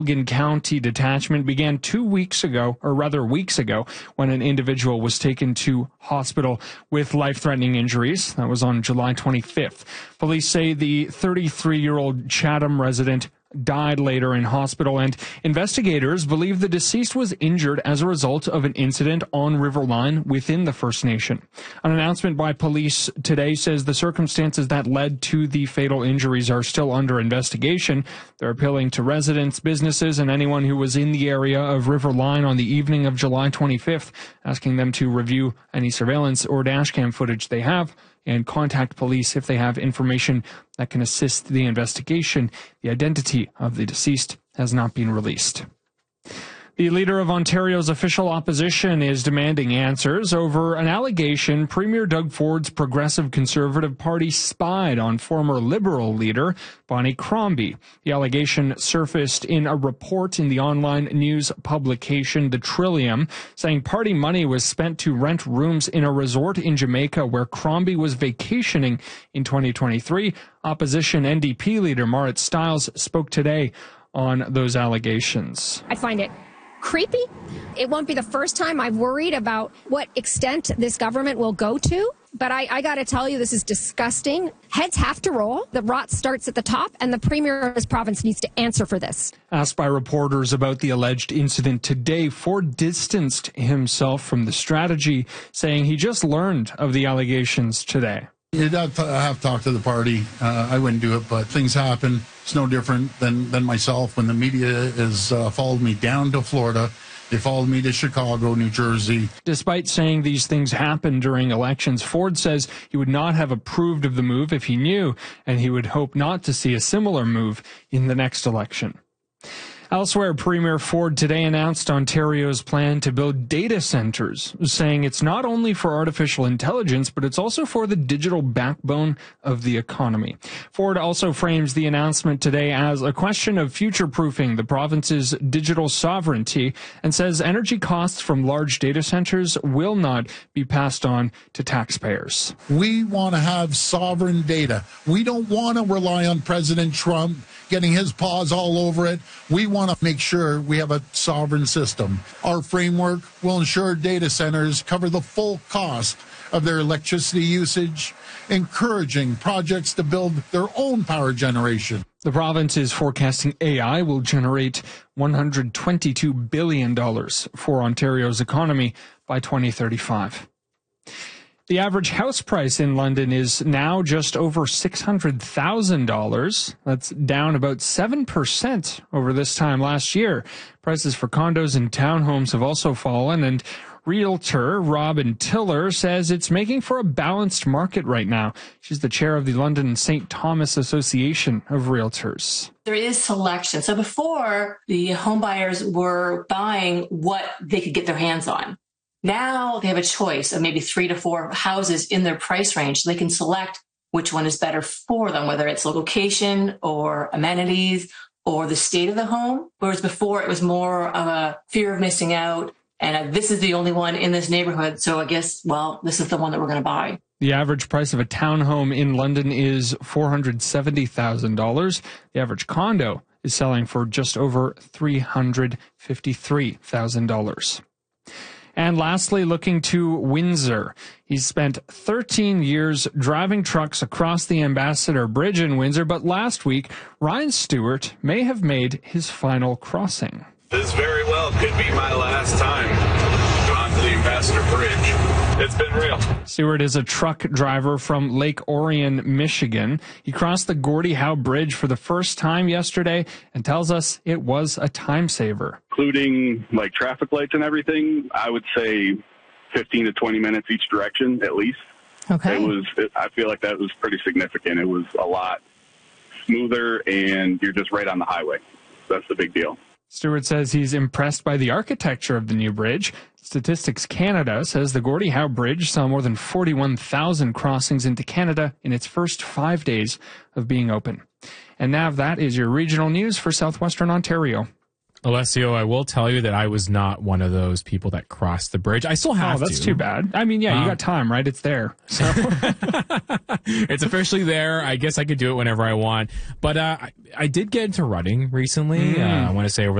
Logan County Detachment began 2 weeks ago, or rather weeks ago, when an individual was taken to hospital with life-threatening injuries. That was on July 25th. Police say the 33-year-old Chatham resident died later in hospital, and investigators believe the deceased was injured as a result of an incident on Riverline within the First Nation. An announcement by police today says the circumstances that led to the fatal injuries are still under investigation. They're appealing to residents, businesses, and anyone who was in the area of Riverline on the evening of July 25th, asking them to review any surveillance or dashcam footage they have and contact police if they have information that can assist the investigation. The identity of the deceased has not been released. The leader of Ontario's official opposition is demanding answers over an allegation Premier Doug Ford's Progressive Conservative Party spied on former Liberal leader Bonnie Crombie. The allegation surfaced in a report in the online news publication The Trillium, saying party money was spent to rent rooms in a resort in Jamaica where Crombie was vacationing in 2023. Opposition NDP leader Marit Stiles spoke today on those allegations. I find it creepy. It won't be the first time I've worried about what extent this government will go to. But I got to tell you, this is disgusting. Heads have to roll. The rot starts at the top, and the premier of this province needs to answer for this. Asked by reporters about the alleged incident today, Ford distanced himself from the strategy, saying he just learned of the allegations today. You'd have to talk to the party. I wouldn't do it, but things happen. It's no different than myself. When the media has followed me down to Florida, they followed me to Chicago, New Jersey. Despite saying these things happened during elections, Ford says he would not have approved of the move if he knew, and he would hope not to see a similar move in the next election. Elsewhere, Premier Ford today announced Ontario's plan to build data centers, saying it's not only for artificial intelligence, but it's also for the digital backbone of the economy. Ford also frames the announcement today as a question of future-proofing the province's digital sovereignty and says energy costs from large data centers will not be passed on to taxpayers. We want to have sovereign data. We don't want to rely on President Trump getting his paws all over it. We want to make sure we have a sovereign system. Our framework will ensure data centers cover the full cost of their electricity usage, encouraging projects to build their own power generation. The province is forecasting AI will generate $122 billion for Ontario's economy by 2035. The average house price in London is now just over $600,000. That's down about 7% over this time last year. Prices for condos and townhomes have also fallen, and realtor Robin Tiller says it's making for a balanced market right now. She's the chair of the London St. Thomas Association of Realtors. There is selection. So before, the home buyers were buying what they could get their hands on. Now they have a choice of maybe 3 to 4 houses in their price range. So they can select which one is better for them, whether it's location or amenities or the state of the home. Whereas before it was more of a fear of missing out. And this is the only one in this neighborhood. So I guess, well, this is the one that we're going to buy. The average price of a townhome in London is $470,000. The average condo is selling for just over $353,000. And lastly, looking to Windsor. He's spent 13 years driving trucks across the Ambassador Bridge in Windsor, but last week, Ryan Stewart may have made his final crossing. This very well could be my last time onto the Ambassador Bridge. It's been real. Stewart is a truck driver from Lake Orion, Michigan. He crossed the Gordie Howe Bridge for the first time yesterday and tells us it was a time saver. Including like traffic lights and everything, I would say 15 to 20 minutes each direction at least. Okay. I feel like that was pretty significant. It was a lot smoother and you're just right on the highway. That's the big deal. Stewart says he's impressed by the architecture of the new bridge. Statistics Canada says the Gordie Howe Bridge saw more than 41,000 crossings into Canada in its first 5 days of being open. And now that is your regional news for Southwestern Ontario. Alessio, I will tell you that I was not one of those people that crossed the bridge. I still have to. Oh, that's too bad. I mean, yeah, you got time, right? It's there. So it's officially there. I guess I could do it whenever I want. But I did get into running recently. I want to say over